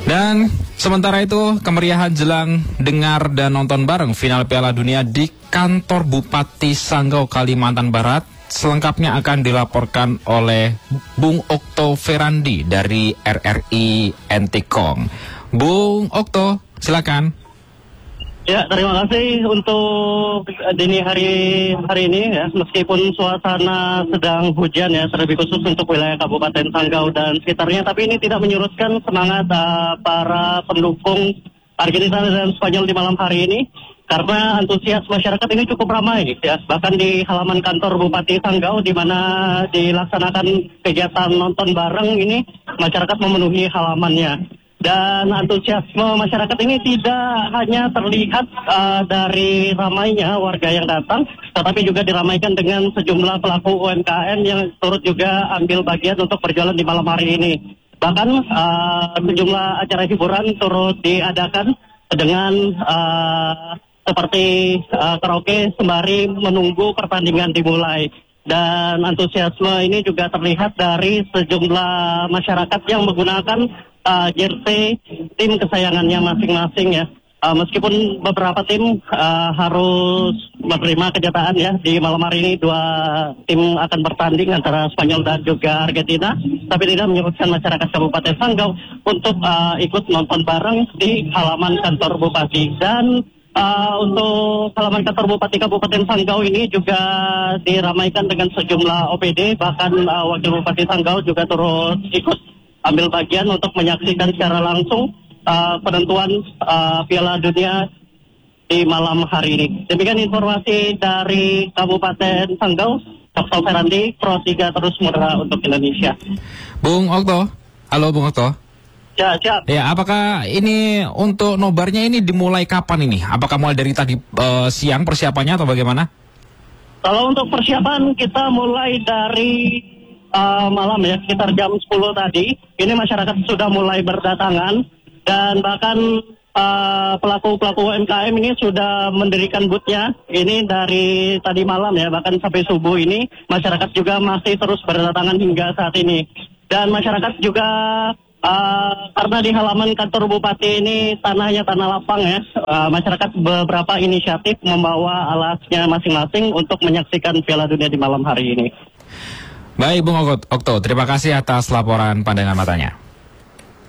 Dan sementara itu, kemeriahan jelang dengar dan nonton bareng final Piala Dunia di kantor Bupati Sanggau, Kalimantan Barat selengkapnya akan dilaporkan oleh Bung Okto Ferandi dari RRI Entikong. Bung Okto, silakan. Ya, terima kasih untuk dini hari ini ya, meskipun suasana sedang hujan ya, terlebih khusus untuk wilayah Kabupaten Sanggau dan sekitarnya, tapi ini tidak menyurutkan semangat para pendukung Argentina dan Spanyol di malam hari ini, karena antusias masyarakat ini cukup ramai ya, bahkan di halaman kantor Bupati Sanggau di mana dilaksanakan kegiatan nonton bareng ini, masyarakat memenuhi halamannya. Dan antusiasme masyarakat ini tidak hanya terlihat dari ramainya warga yang datang, tetapi juga diramaikan dengan sejumlah pelaku UMKM yang turut juga ambil bagian untuk berjualan di malam hari ini. Bahkan sejumlah acara hiburan turut diadakan dengan seperti karaoke sembari menunggu pertandingan dimulai. Dan antusiasme ini juga terlihat dari sejumlah masyarakat yang menggunakan jersey tim kesayangannya masing-masing ya. Meskipun beberapa tim harus menerima kenyataan ya, di malam hari ini dua tim akan bertanding antara Spanyol dan juga Argentina, tapi tidak menyurutkan masyarakat Kabupaten Sanggau untuk ikut nonton bareng di halaman kantor Bupati. Dan untuk halaman kantor Bupati Kabupaten Sanggau ini juga diramaikan dengan sejumlah OPD, bahkan Wakil Bupati Sanggau juga turut ikut ambil bagian untuk menyaksikan secara langsung penentuan Piala Dunia di malam hari ini. Demikian informasi dari Kabupaten Sanggau, Okto Ferandi, Pro 3 terus murah untuk Indonesia. Bung Okto, halo Bung Okto. Ya, siap. Ya, apakah ini untuk nobarnya ini dimulai kapan ini? Apakah mulai dari tadi siang persiapannya atau bagaimana? Kalau untuk persiapan kita mulai dari malam ya, sekitar jam 10 tadi. Ini masyarakat sudah mulai berdatangan dan bahkan pelaku-pelaku UMKM ini sudah mendirikan boothnya. Ini dari tadi malam ya, bahkan sampai subuh ini masyarakat juga masih terus berdatangan hingga saat ini. Dan masyarakat juga karena di halaman kantor Bupati ini tanahnya tanah lapang ya, masyarakat beberapa inisiatif membawa alatnya masing-masing untuk menyaksikan Piala Dunia di malam hari ini. Baik Bung Okto, terima kasih atas laporan pandangan matanya.